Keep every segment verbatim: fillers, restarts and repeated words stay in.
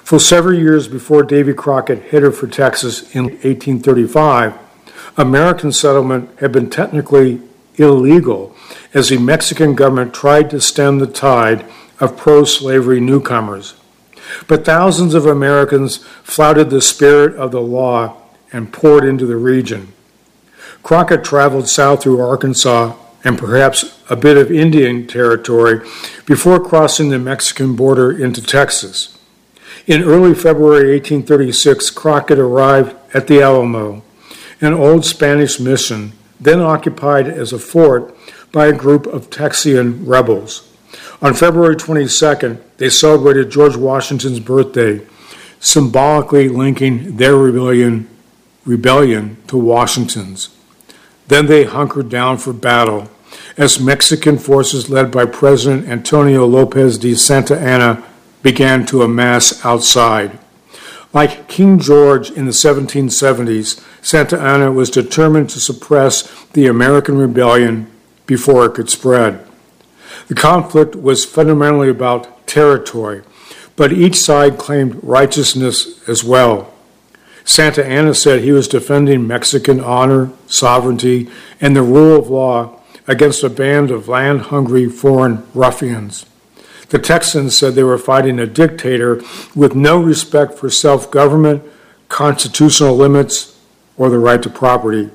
For several years before Davy Crockett headed for Texas in eighteen thirty-five, American settlement had been technically illegal as the Mexican government tried to stem the tide of pro-slavery newcomers. But thousands of Americans flouted the spirit of the law and poured into the region. Crockett traveled south through Arkansas and perhaps a bit of Indian territory before crossing the Mexican border into Texas. In early February eighteen thirty-six, Crockett arrived at the Alamo, an old Spanish mission, then occupied as a fort by a group of Texian rebels. On February twenty-second, they celebrated George Washington's birthday, symbolically linking their rebellion, rebellion to Washington's. Then they hunkered down for battle as Mexican forces led by President Antonio Lopez de Santa Anna began to amass outside. Like King George in the seventeen seventies, Santa Anna was determined to suppress the American rebellion before it could spread. The conflict was fundamentally about territory, but each side claimed righteousness as well. Santa Anna said he was defending Mexican honor, sovereignty, and the rule of law against a band of land-hungry foreign ruffians. The Texans said they were fighting a dictator with no respect for self-government, constitutional limits, or the right to property.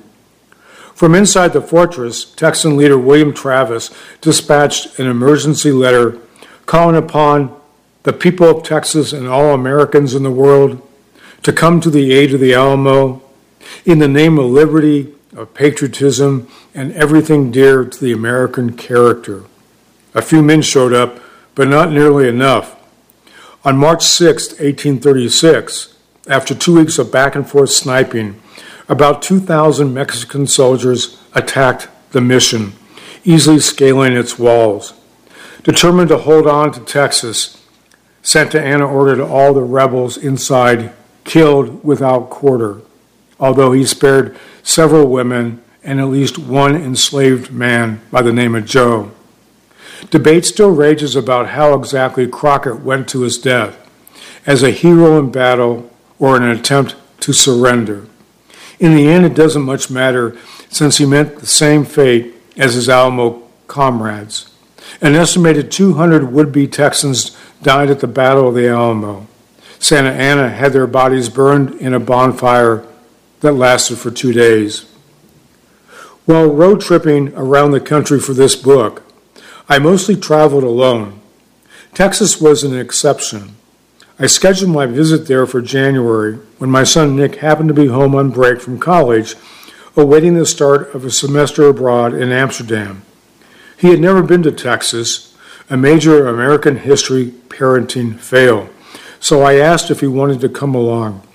From inside the fortress, Texan leader William Travis dispatched an emergency letter calling upon the people of Texas and all Americans in the world to come to the aid of the Alamo in the name of liberty, of patriotism, and everything dear to the American character. A few men showed up, but not nearly enough. On March sixth, eighteen thirty-six, after two weeks of back-and-forth sniping, about two thousand Mexican soldiers attacked the mission, easily scaling its walls. Determined to hold on to Texas, Santa Anna ordered all the rebels inside killed without quarter, although he spared several women and at least one enslaved man by the name of Joe. Debate still rages about how exactly Crockett went to his death, as a hero in battle or an attempt to surrender. In the end, it doesn't much matter, since he met the same fate as his Alamo comrades. An estimated two hundred would-be Texans died at the Battle of the Alamo. Santa Anna had their bodies burned in a bonfire that lasted for two days. While road tripping around the country for this book, I mostly traveled alone. Texas was an exception. I scheduled my visit there for January when my son Nick happened to be home on break from college, awaiting the start of a semester abroad in Amsterdam. He had never been to Texas, a major American history parenting fail, so I asked if he wanted to come along.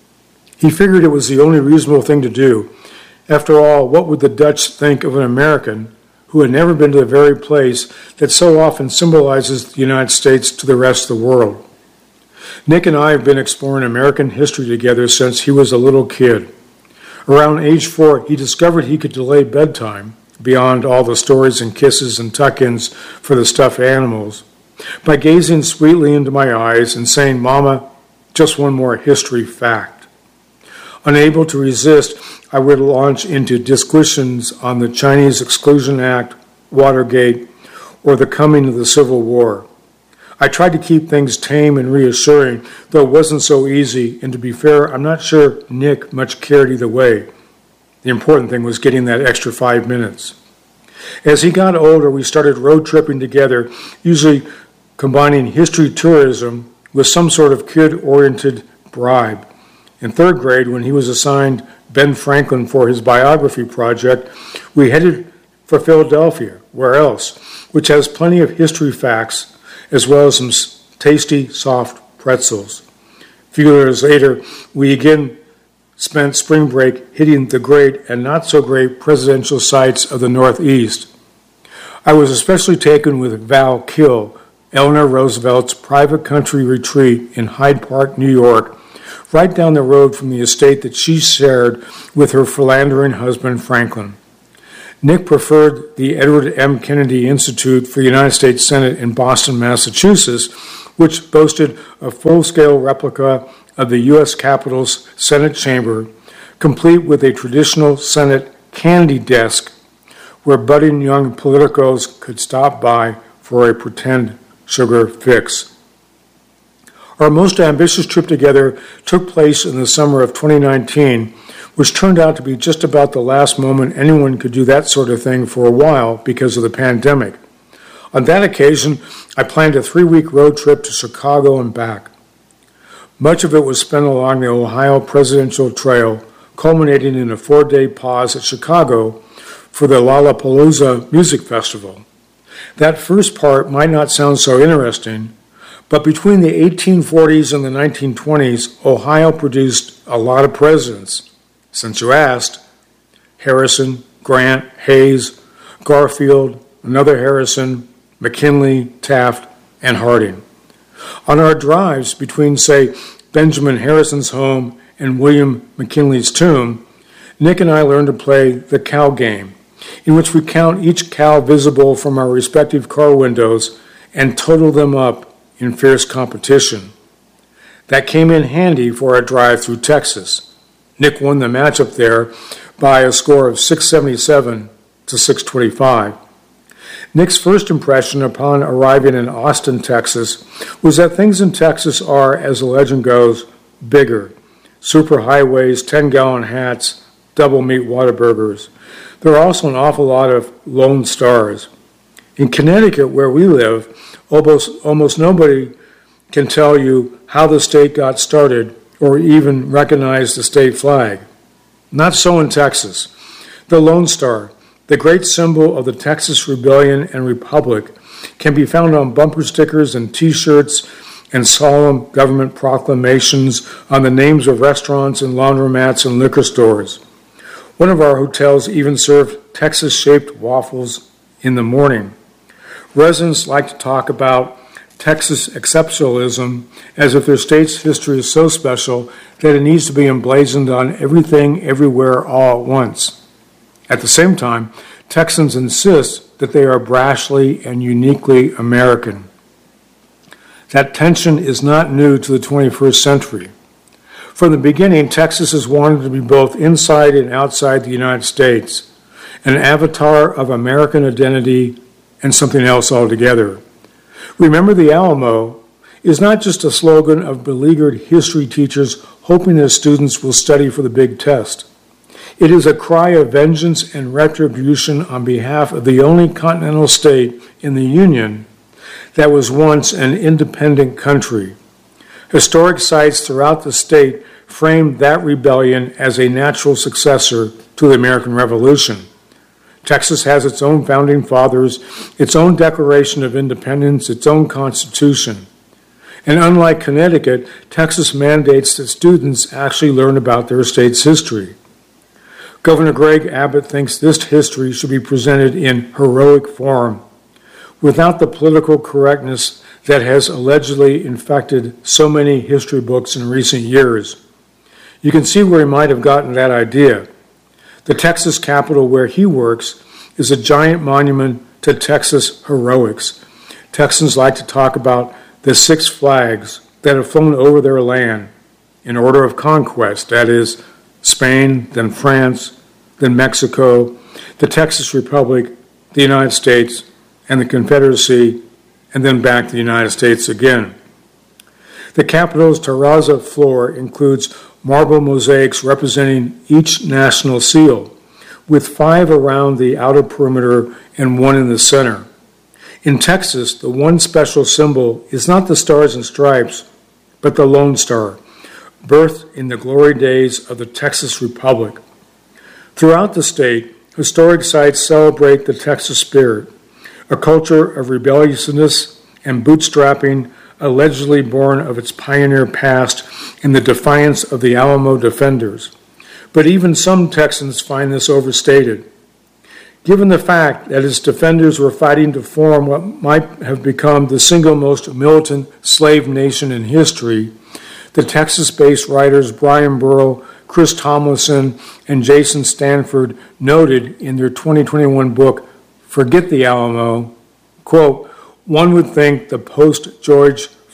He figured it was the only reasonable thing to do. After all, what would the Dutch think of an American who had never been to the very place that so often symbolizes the United States to the rest of the world? Nick and I have been exploring American history together since he was a little kid. Around age four, he discovered he could delay bedtime, beyond all the stories and kisses and tuck-ins for the stuffed animals, by gazing sweetly into my eyes and saying, "Mama, just one more history fact." Unable to resist, I would launch into disquisitions on the Chinese Exclusion Act, Watergate, or the coming of the Civil War. I tried to keep things tame and reassuring, though it wasn't so easy, and to be fair, I'm not sure Nick much cared either way. The important thing was getting that extra five minutes. As he got older, we started road tripping together, usually combining history tourism with some sort of kid-oriented bribe. In third grade, when he was assigned Ben Franklin for his biography project, we headed for Philadelphia, where else, which has plenty of history facts, as well as some tasty, soft pretzels. A few years later, we again spent spring break hitting the great and not so great presidential sites of the Northeast. I was especially taken with Val Kill, Eleanor Roosevelt's private country retreat in Hyde Park, New York, right down the road from the estate that she shared with her philandering husband, Franklin. Nick preferred the Edward M. Kennedy Institute for the United States Senate in Boston, Massachusetts, which boasted a full-scale replica of the U S Capitol's Senate chamber, complete with a traditional Senate candy desk where budding young politicos could stop by for a pretend sugar fix. Our most ambitious trip together took place in the summer of twenty nineteen, which turned out to be just about the last moment anyone could do that sort of thing for a while because of the pandemic. On that occasion, I planned a three-week road trip to Chicago and back. Much of it was spent along the Ohio Presidential Trail, culminating in a four-day pause at Chicago for the Lollapalooza Music Festival. That first part might not sound so interesting, but between the eighteen forties and the nineteen twenties, Ohio produced a lot of presidents. Since you asked, Harrison, Grant, Hayes, Garfield, another Harrison, McKinley, Taft, and Harding. On our drives between, say, Benjamin Harrison's home and William McKinley's tomb, Nick and I learned to play the cow game, in which we count each cow visible from our respective car windows and total them up in fierce competition. That came in handy for our drive through Texas. Nick won the matchup there by a score of six seventy-seven to six twenty-five. Nick's first impression upon arriving in Austin, Texas, was that things in Texas are, as the legend goes, bigger. Superhighways, ten-gallon hats, double meat Whataburgers. There are also an awful lot of Lone Stars. In Connecticut, where we live, almost, almost nobody can tell you how the state got started or even recognize the state flag. Not so in Texas. The Lone Star, the great symbol of the Texas Rebellion and Republic, can be found on bumper stickers and T-shirts and solemn government proclamations on the names of restaurants and laundromats and liquor stores. One of our hotels even served Texas-shaped waffles in the morning. Residents like to talk about Texas exceptionalism as if their state's history is so special that it needs to be emblazoned on everything, everywhere, all at once. At the same time, Texans insist that they are brashly and uniquely American. That tension is not new to the twenty-first century. From the beginning, Texas has wanted to be both inside and outside the United States, an avatar of American identity and something else altogether. Remember the Alamo is not just a slogan of beleaguered history teachers hoping that students will study for the big test. It is a cry of vengeance and retribution on behalf of the only continental state in the Union that was once an independent country. Historic sites throughout the state framed that rebellion as a natural successor to the American Revolution. Texas has its own founding fathers, its own Declaration of Independence, its own Constitution. And unlike Connecticut, Texas mandates that students actually learn about their state's history. Governor Greg Abbott thinks this history should be presented in heroic form, without the political correctness that has allegedly infected so many history books in recent years. You can see where he might have gotten that idea. The Texas Capitol where he works is a giant monument to Texas heroics. Texans like to talk about the six flags that have flown over their land in order of conquest, that is, Spain, then France, then Mexico, the Texas Republic, the United States, and the Confederacy, and then back to the United States again. The Capitol's terrazzo floor includes marble mosaics representing each national seal, with five around the outer perimeter and one in the center. In Texas, the one special symbol is not the stars and stripes, but the Lone Star, birthed in the glory days of the Texas Republic. Throughout the state, historic sites celebrate the Texas spirit, a culture of rebelliousness and bootstrapping allegedly born of its pioneer past in the defiance of the Alamo defenders. But even some Texans find this overstated. Given the fact that its defenders were fighting to form what might have become the single most militant slave nation in history, the Texas-based writers Brian Burrow, Chris Tomlinson, and Jason Stanford noted in their twenty twenty-one book, Forget the Alamo, quote, one would think the post-George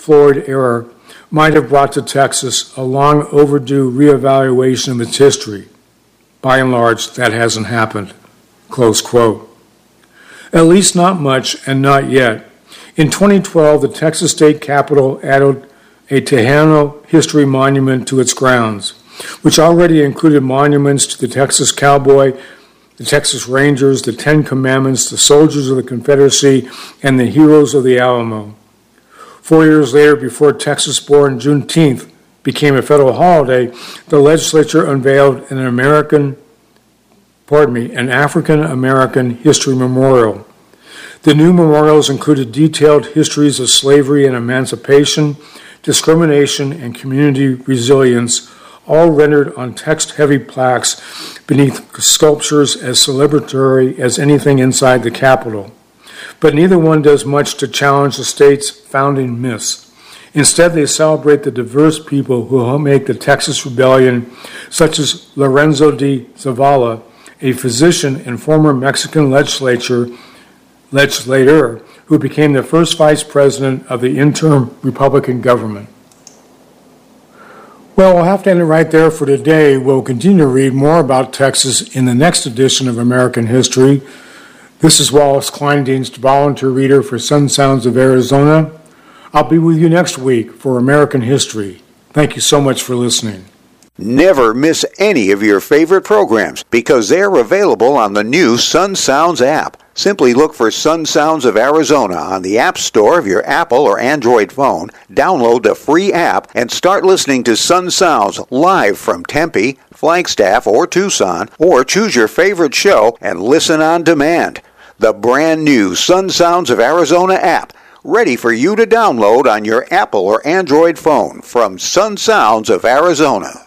Floyd era might have brought to Texas a long overdue reevaluation of its history. By and large, that hasn't happened. Close quote. At least not much, and not yet. In twenty twelve, the Texas State Capitol added a Tejano history monument to its grounds, which already included monuments to the Texas Cowboy, the Texas Rangers, the Ten Commandments, the soldiers of the Confederacy, and the heroes of the Alamo. Four years later, before Texas-born Juneteenth became a federal holiday, the legislature unveiled an American, pardon me, an African-American History Memorial. The new memorials included detailed histories of slavery and emancipation, discrimination, and community resilience, all rendered on text-heavy plaques beneath sculptures as celebratory as anything inside the Capitol. But neither one does much to challenge the state's founding myths. Instead, they celebrate the diverse people who helped make the Texas Rebellion, such as Lorenzo de Zavala, a physician and former Mexican legislature, legislator who became the first vice president of the interim Republican government. Well, we'll have to end it right there for today. We'll continue to read more about Texas in the next edition of American History. This is Wallace Kleindienst, volunteer reader for Sun Sounds of Arizona. I'll be with you next week for American History. Thank you so much for listening. Never miss any of your favorite programs because they're available on the new Sun Sounds app. Simply look for Sun Sounds of Arizona on the App Store of your Apple or Android phone, download the free app, and start listening to Sun Sounds live from Tempe, Flagstaff, or Tucson, or choose your favorite show and listen on demand. The brand new Sun Sounds of Arizona app, ready for you to download on your Apple or Android phone from Sun Sounds of Arizona.